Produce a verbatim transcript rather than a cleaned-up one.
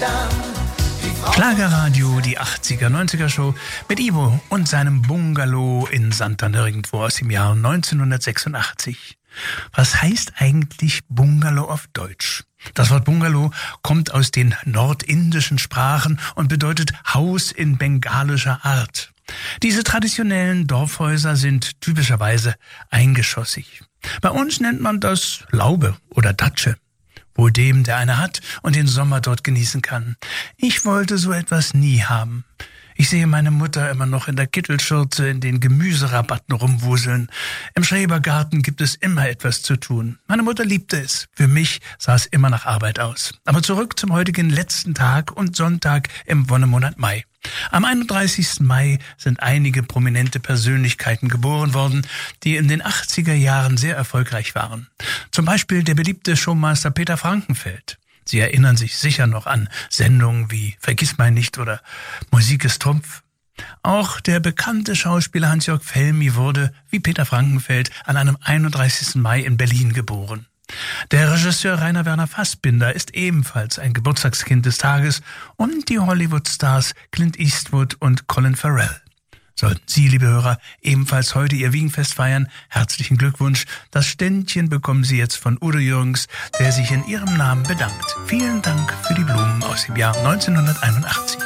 Schlagerradio, die achtziger, neunziger Show mit Ivo und seinem Bungalow in Santa Nirgendwo aus dem Jahr neunzehnhundertsechsundachtzig. Was heißt eigentlich Bungalow auf Deutsch? Das Wort Bungalow kommt aus den nordindischen Sprachen und bedeutet Haus in bengalischer Art. Diese traditionellen Dorfhäuser sind typischerweise eingeschossig. Bei uns nennt man das Laube oder Datsche. Wohl dem, der eine hat und den Sommer dort genießen kann. Ich wollte so etwas nie haben. Ich sehe meine Mutter immer noch in der Kittelschürze in den Gemüserabatten rumwuseln. Im Schrebergarten gibt es immer etwas zu tun. Meine Mutter liebte es. Für mich sah es immer nach Arbeit aus. Aber zurück zum heutigen letzten Tag und Sonntag im Wonnemonat Mai. Am einunddreißigsten Mai sind einige prominente Persönlichkeiten geboren worden, die in den achtziger Jahren sehr erfolgreich waren. Zum Beispiel der beliebte Showmaster Peter Frankenfeld. Sie erinnern sich sicher noch an Sendungen wie Vergissmeinnicht oder Musik ist Trumpf. Auch der bekannte Schauspieler Hans-Jörg Felmy wurde, wie Peter Frankenfeld, an einem einunddreißigsten Mai in Berlin geboren. Der Regisseur Rainer Werner Fassbinder ist ebenfalls ein Geburtstagskind des Tages und die Hollywood-Stars Clint Eastwood und Colin Farrell. Sollten Sie, liebe Hörer, ebenfalls heute Ihr Wiegenfest feiern, herzlichen Glückwunsch. Das Ständchen bekommen Sie jetzt von Udo Jürgens, der sich in Ihrem Namen bedankt. Vielen Dank für die Blumen aus dem Jahr neunzehnhunderteinundachtzig.